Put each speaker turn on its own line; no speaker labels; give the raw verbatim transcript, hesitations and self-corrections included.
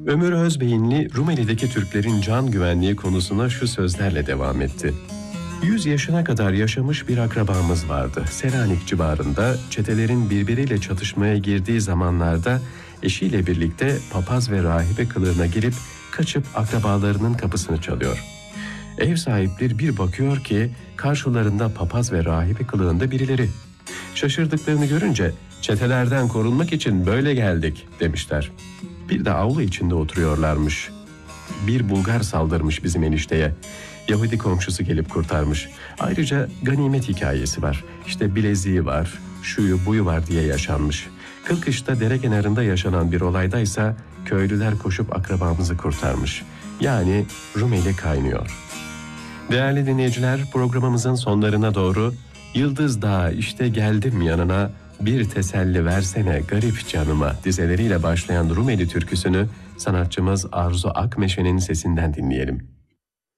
Ömür Özbeyinli, Rumeli'deki Türklerin can güvenliği konusuna şu sözlerle devam etti. Yüz yaşına kadar yaşamış bir akrabamız vardı. Selanik civarında çetelerin birbiriyle çatışmaya girdiği zamanlarda eşiyle birlikte papaz ve rahibe kılığına girip kaçıp akrabalarının kapısını çalıyor. Ev sahipleri bir bakıyor ki karşılarında papaz ve rahibe kılığında birileri. Şaşırdıklarını görünce çetelerden korunmak için böyle geldik demişler. Bir de avlu içinde oturuyorlarmış. Bir Bulgar saldırmış bizim enişteye. Yahudi komşusu gelip kurtarmış. Ayrıca ganimet hikayesi var. İşte bileziği var, şuyu buyu var diye yaşanmış. Kılkış'ta dere kenarında yaşanan bir olaydaysa köylüler koşup akrabamızı kurtarmış. Yani Rumeli kaynıyor. Değerli dinleyiciler, programımızın sonlarına doğru Yıldız Dağı işte geldim yanına, bir teselli versene garip canıma dizeleriyle başlayan Rumeli türküsünü sanatçımız Arzu Akmeşe'nin sesinden dinleyelim.